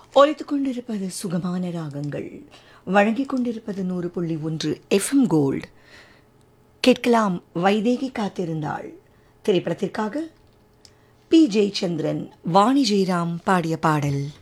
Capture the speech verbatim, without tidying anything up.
ஒலித்துக் கொண்டிருப்பது சுகமான ராகங்கள். வழங்கிக் கொண்டிருப்பது நூறு புள்ளி ஒன்று எஃப்எம் கோல்டு. கேட்கலாம் வைதேகி காத்திருந்தாள் திரைப்படத்திற்காக பி ஜெயச்சந்திரன் வாணி ஜெயராம் பாடிய பாடல்.